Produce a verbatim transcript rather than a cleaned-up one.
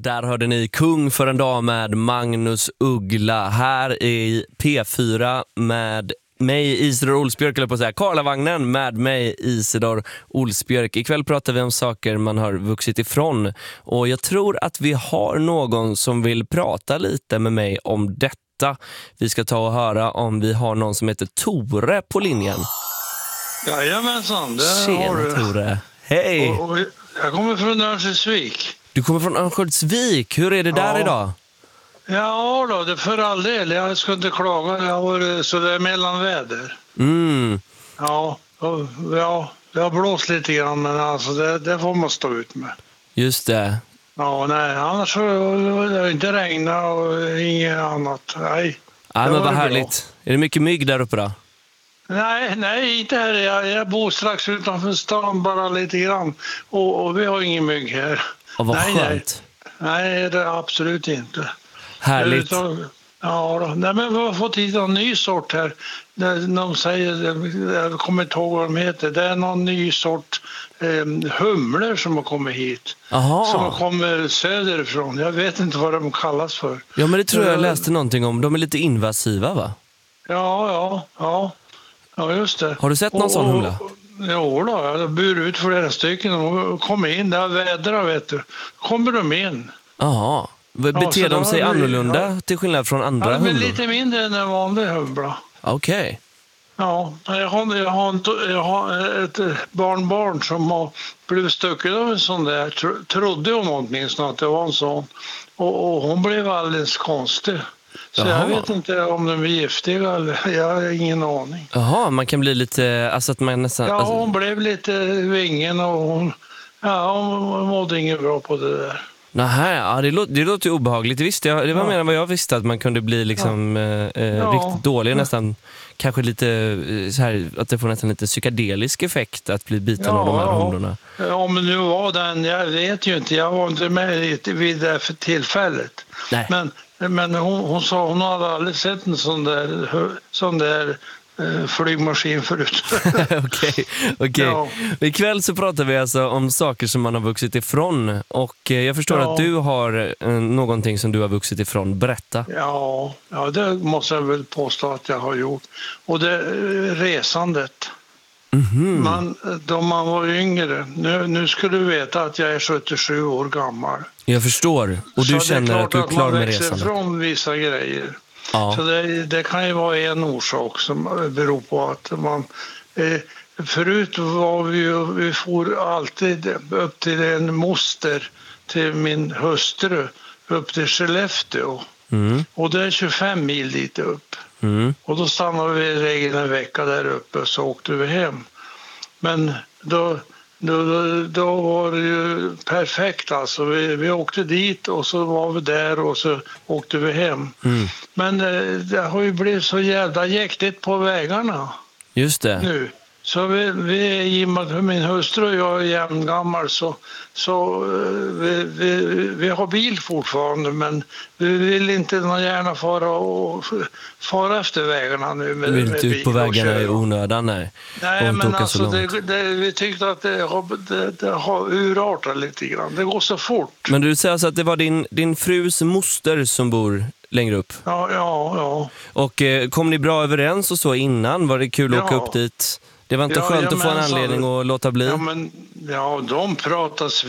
Där hörde ni Kung för en dag med Magnus Uggla här i P fyra med mig Isidor Olsbjörk, eller på att säga Karlavagnen med mig Isidor Olsbjörk. Ikväll pratar vi om saker man har vuxit ifrån, och jag tror att vi har någon som vill prata lite med mig om detta. Vi ska ta och höra om vi har någon som heter Tore på linjen. Jajamensan, det Tjena, har du. Tore. Hej! Och, och jag kommer från Örnsköldsvik. Du kommer från Örnsköldsvik. Hur är det där Ja. idag? Ja då, det för all del. Jag ska inte klaga. Jag har, så det är mellanväder. Mm. Ja, och, ja, det har blåst lite grann, men alltså det, det får man stå ut med. Just det. Ja, nej, annars så det har inte regnat och inget annat. Nej, Ja, det men var vad det härligt. Är det mycket mygg där uppe då? Nej, nej, inte här. Jag, jag bor strax utanför stan, bara lite grann. Och, och vi har ingen mygg här. Och vad nej, skönt. Nej, nej, det är absolut inte. Härligt. Utan, ja, då. Nej, men vi har fått hit en ny sort här. När de säger, jag kommer inte ihåg vad de heter. Det är någon ny sort eh, humlor som har kommit hit. Aha. Som kommer söderifrån. Jag vet inte vad de kallas för. Ja, men det tror jag läste någonting om. De är lite invasiva, va? Ja, ja, ja. Ja, just det. Har du sett någon och, sån humla? Jo då, jag har burit ut flera stycken och kommer in. Det har vädra, vet du. Kommer de in. Jaha. Beter Ja, de sig vi, annorlunda ja. till skillnad från andra ja, men humlor? lite mindre än en vanlig humla. Okej. Okay. Ja, jag har, jag, har en, jag har ett barnbarn som har blivit stucken av en sån där. Tro, trodde hon åtminstone att det var en sån. Och, och hon blev alldeles konstig. Så Jaha. jag vet inte om de är giftiga eller jag har ingen aning. Jaha, man kan bli lite... Alltså att man nästan... Ja, alltså... hon blev lite vingen och hon, ja, hon mådde inget bra på det där. Nähä, ja, det, låter, det låter obehagligt. Visst, jag, det var Ja. mer än vad jag visste, att man kunde bli liksom ja. eh, Ja. riktigt dålig, nästan kanske lite eh, så här, att det får nästan lite psykedelisk effekt att bli biten Ja, av de här ja. humlorna. Om det nu var den, jag vet ju inte, jag var inte med vid det för tillfället. Nej. Men, men hon, hon sa hon hade aldrig sett en sån där, sån där eh, flygmaskin förut. Okej, okej. Ja. Ikväll så pratar vi alltså om saker som man har vuxit ifrån. Och eh, jag förstår Ja. att du har eh, någonting som du har vuxit ifrån. Berätta. Ja, ja, det måste jag väl påstå att jag har gjort. Och det eh, resandet. Mm-hmm. Man, då man var yngre, nu, nu ska du veta att jag är sjuttiosju år gammal. Jag förstår. Och du så känner det är att du är klart klar att man med växer resan. från vissa grejer. Ja. Så det, det kan ju vara en orsak som beror på att man... Eh, förut var vi ju, vi får alltid upp till en moster till min hustru, upp till Skellefteå. Mm. Och det är tjugofem mil dit upp. Mm. Och då stannade vi i regel en vecka där uppe och så åkte vi hem. Men då... Då, då, då var det ju perfekt alltså. Vi, vi åkte dit och så var vi där och så åkte vi hem. Mm. Men eh, det har ju blivit så jävla jäktigt på vägarna. Just det. Nu. Så vi, vi i och med att min hustru och jag är jämngammal så, så vi, vi, vi har bil fortfarande, men vi vill inte gärna fara, och, fara efter vägarna nu med, vi vill med inte ut på vägarna i onödan, nej. Nej, men alltså det, det, vi tyckte att det har, det, det har urartat lite grann. Det går så fort. Men du säger alltså att det var din, din frus moster som bor längre upp? Ja, ja, ja. Och eh, kom ni bra överens och så innan? Var det kul att ja. åka upp dit? Det var inte ja, skönt ja, att få en men, anledning så, att låta bli? Ja, men ja, de pratas